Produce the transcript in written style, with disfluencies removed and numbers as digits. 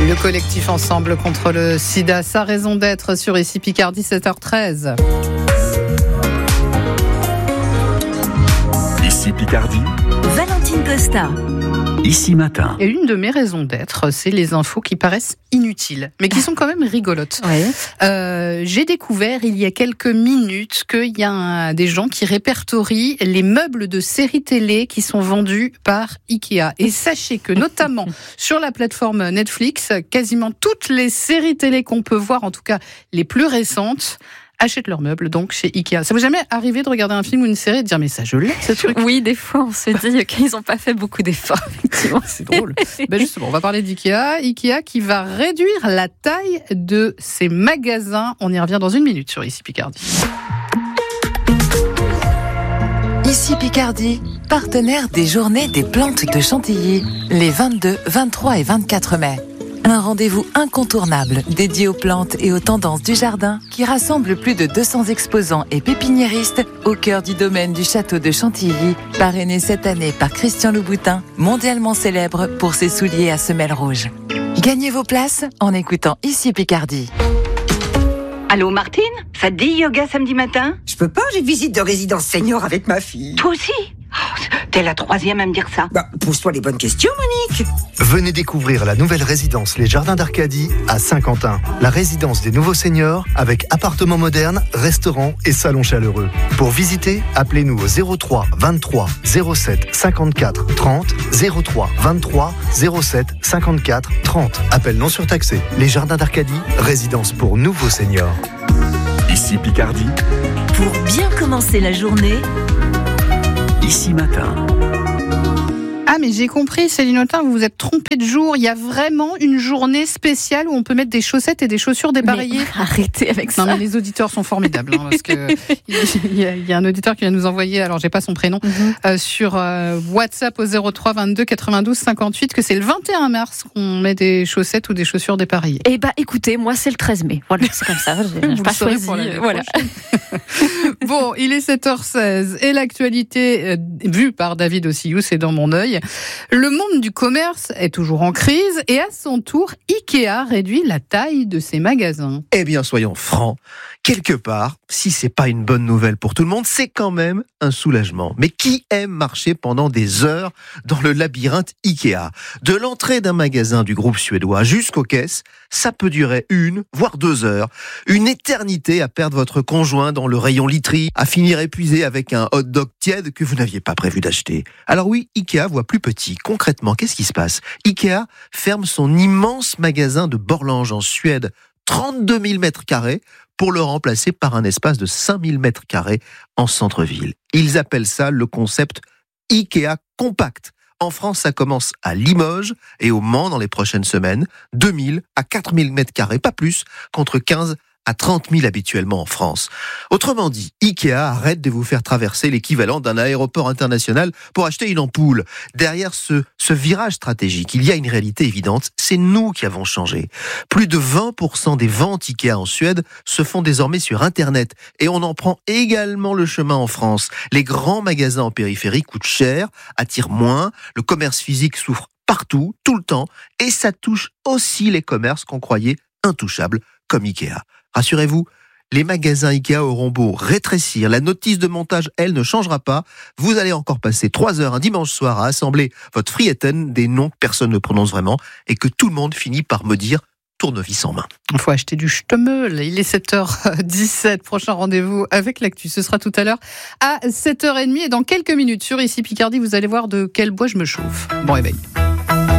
Le collectif Ensemble contre le sida, sa raison d'être sur Ici Picardie, 7h13. Ici Picardie, Valentine Costa. Ici Matin. Et une de mes raisons d'être, c'est les infos qui paraissent inutiles, mais qui sont quand même rigolotes. Ouais. J'ai découvert il y a quelques minutes qu'il y a des gens qui répertorient les meubles de séries télé qui sont vendus par Ikea. Et sachez que notamment sur la plateforme Netflix, quasiment toutes les séries télé qu'on peut voir, en tout cas les plus récentes, achètent leurs meubles donc chez Ikea. Ça vous est jamais arrivé de regarder un film ou une série et de dire mais ça je l'ai ce truc? Oui, des fois on se dit qu'ils n'ont pas fait beaucoup d'efforts, effectivement. C'est drôle. Ben justement, on va parler d'Ikea. Ikea qui va réduire la taille de ses magasins. On y revient dans une minute sur Ici Picardie. Ici Picardie, partenaire des Journées des plantes de Chantilly, les 22, 23 et 24 mai. Un rendez-vous incontournable dédié aux plantes et aux tendances du jardin qui rassemble plus de 200 exposants et pépiniéristes au cœur du domaine du château de Chantilly, parrainé cette année par Christian Louboutin, mondialement célèbre pour ses souliers à semelles rouges. Gagnez vos places en écoutant Ici Picardie. Allô Martine, ça te dit yoga samedi matin? Je peux pas, j'ai visite de résidence senior avec ma fille. Toi aussi? T'es la troisième à me dire ça. Pose-toi les bonnes questions, Monique. Venez découvrir la nouvelle résidence Les Jardins d'Arcadie à Saint-Quentin. La résidence des nouveaux seniors avec appartements modernes, restaurants et salons chaleureux. Pour visiter, appelez-nous au 03 23 07 54 30 03 23 07 54 30. Appel non surtaxé. Les Jardins d'Arcadie, résidence pour nouveaux seniors. Ici Picardie, Pour bien commencer la journée, Ici Matin. Ah mais j'ai compris, Céline Autain, vous vous êtes trompée de jour. Il y a vraiment une journée spéciale où on peut mettre des chaussettes et des chaussures dépareillées. mais arrêtez avec ça. Non mais les auditeurs sont formidables parce que il y a un auditeur qui vient nous envoyer, alors j'ai pas son prénom, sur WhatsApp au 03 22 92 58 que c'est le 21 mars qu'on met des chaussettes ou des chaussures dépareillées. Eh ben, écoutez, moi c'est le 13 mai. Voilà, c'est comme ça. J'ai pas choisi. Voilà. Bon, il est 7h16 et l'actualité vue par David Ossillou, c'est dans mon œil. Le monde du commerce est toujours en crise et à son tour, Ikea réduit la taille de ses magasins. Eh bien, soyons francs, quelque part, si c'est pas une bonne nouvelle pour tout le monde, c'est quand même un soulagement. Mais qui aime marcher pendant des heures dans le labyrinthe Ikea? De l'entrée d'un magasin du groupe suédois jusqu'aux caisses, ça peut durer 1, voire 2 heures. Une éternité à perdre votre conjoint dans le rayon literie, à finir épuisé avec un hot dog tiède que vous n'aviez pas prévu d'acheter. Alors oui, Ikea voit plus petit. Concrètement, qu'est-ce qui se passe? Ikea ferme son immense magasin de Borlange en Suède, 32 000 mètres carrés, pour le remplacer par un espace de 5 000 mètres carrés en centre-ville. Ils appellent ça le concept Ikea Compact. En France, ça commence à Limoges et au Mans dans les prochaines semaines, 2 000 à 4 000 mètres carrés, pas plus, contre 15 à 30 000 habituellement en France. Autrement dit, Ikea arrête de vous faire traverser l'équivalent d'un aéroport international pour acheter une ampoule. Derrière ce virage stratégique, il y a une réalité évidente, c'est nous qui avons changé. Plus de 20% des ventes Ikea en Suède se font désormais sur Internet et on en prend également le chemin en France. Les grands magasins en périphérie coûtent cher, attirent moins, le commerce physique souffre partout, tout le temps, et ça touche aussi les commerces qu'on croyait intouchables, comme Ikea. Rassurez-vous, les magasins Ikea auront beau rétrécir, la notice de montage, elle, ne changera pas. Vous allez encore passer 3 heures un dimanche soir à assembler votre frieten, des noms que personne ne prononce vraiment, et que tout le monde finit par me dire tournevis en main. Il faut acheter du Stömmel. Il est 7h17. Prochain rendez-vous avec l'actu. Ce sera tout à l'heure à 7h30. Et dans quelques minutes sur Ici Picardie, vous allez voir de quel bois je me chauffe. Bon réveil.